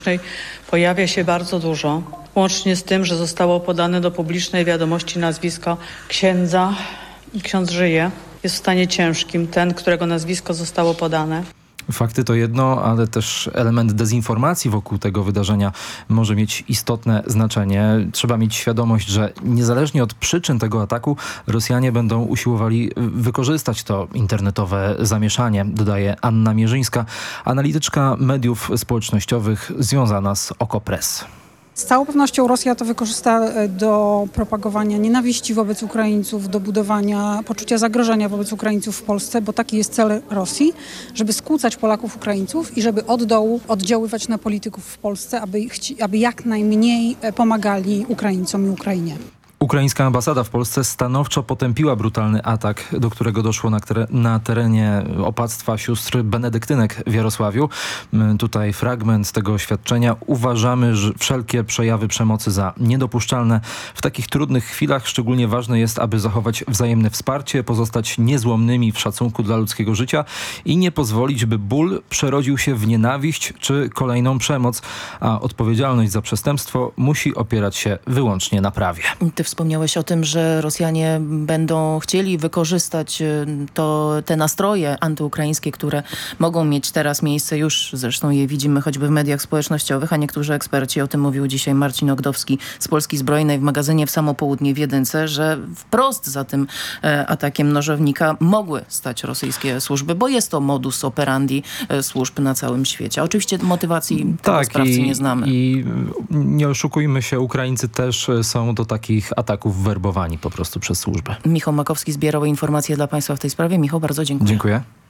Pojawia się bardzo dużo, łącznie z tym, że zostało podane do publicznej wiadomości nazwisko księdza. Ksiądz żyje, jest w stanie ciężkim, ten, którego nazwisko zostało podane. Fakty to jedno, ale też element dezinformacji wokół tego wydarzenia może mieć istotne znaczenie. Trzeba mieć świadomość, że niezależnie od przyczyn tego ataku Rosjanie będą usiłowali wykorzystać to internetowe zamieszanie, dodaje Anna Mierzyńska, analityczka mediów społecznościowych związana z Okopres. Z całą pewnością Rosja to wykorzysta do propagowania nienawiści wobec Ukraińców, do budowania poczucia zagrożenia wobec Ukraińców w Polsce, bo taki jest cel Rosji, żeby skłócać Polaków, Ukraińców i żeby od dołu oddziaływać na polityków w Polsce, aby jak najmniej pomagali Ukraińcom i Ukrainie. Ukraińska ambasada w Polsce stanowczo potępiła brutalny atak, do którego doszło na terenie opactwa sióstr benedyktynek w Jarosławiu. Tutaj fragment tego oświadczenia. Uważamy, że wszelkie przejawy przemocy za niedopuszczalne. W takich trudnych chwilach szczególnie ważne jest, aby zachować wzajemne wsparcie, pozostać niezłomnymi w szacunku dla ludzkiego życia i nie pozwolić, by ból przerodził się w nienawiść czy kolejną przemoc, a odpowiedzialność za przestępstwo musi opierać się wyłącznie na prawie. Ty wspomniałeś o tym, że Rosjanie będą chcieli wykorzystać te nastroje antyukraińskie, które mogą mieć teraz miejsce. Już zresztą je widzimy choćby w mediach społecznościowych, a niektórzy eksperci, o tym mówił dzisiaj Marcin Ogdowski z Polski Zbrojnej w magazynie W Samo Południe w Jedynce, że wprost za tym atakiem nożownika mogły stać rosyjskie służby, bo jest to modus operandi służb na całym świecie. Oczywiście motywacji tego sprawcy nie znamy. I nie oszukujmy się, Ukraińcy też są do takich ataków werbowani po prostu przez służbę. Michał Makowski zbierał informacje dla Państwa w tej sprawie. Michał, bardzo dziękuję. Dziękuję.